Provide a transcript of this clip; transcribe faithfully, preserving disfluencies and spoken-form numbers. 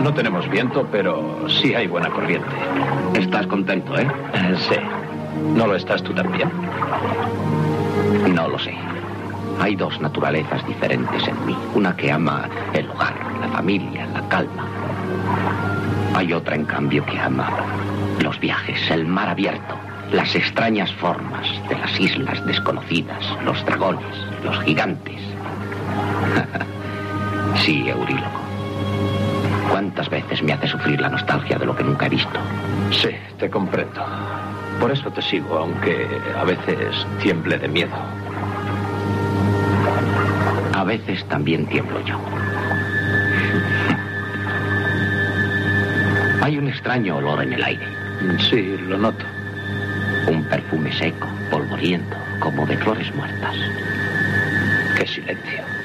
No tenemos viento, pero sí hay buena corriente. Estás contento, ¿eh? eh sí. ¿No lo estás tú también? No lo sé. Hay dos naturalezas diferentes en mí. Una que ama el hogar, la familia, la calma. Hay otra, en cambio, que ama los viajes, el mar abierto, las extrañas formas de las islas desconocidas, los dragones, los gigantes. Sí, Euríloco. ¿Cuántas veces me hace sufrir la nostalgia de lo que nunca he visto? Sí, te comprendo. Por eso te sigo, aunque a veces tiemble de miedo. A veces también tiemblo yo. Hay un extraño olor en el aire. Sí, lo noto. Un perfume seco, polvoriento, como de flores muertas. ¡Qué silencio!